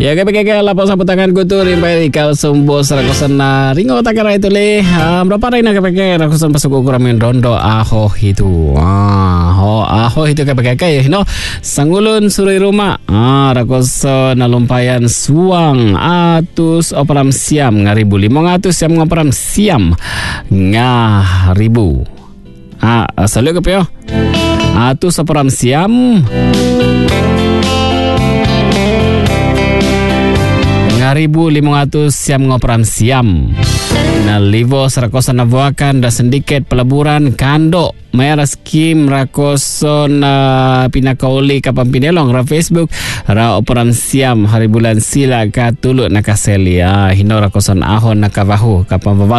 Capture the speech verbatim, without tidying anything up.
Ya kaya-kaya lapang sapu tangan ko to rin pa ikaw sumbos rakusan na ringo takara ito le. Um, berapa rin na kaya rakusan pasok ukuran yung rondo aho itu. Ah, ho aho itu kaya-kaya no. Sangulun suri rumah. Ah, rakusan nalumpayan suang atus operam siam ngaribu limong atus siam ngoperam siam ngaribu. Ah, salo kayo. Atus operam siam ribu lima ratus siam ngoperam siam na livo serakosan nabuakan da sedikit pelaburan kando mayar skim rakoson uh, pinakauli kapang pinelong ra Facebook ra operam siam hari bulan sila ka tuluk nakaseli ah hino rakosan ahon nakabahu kapang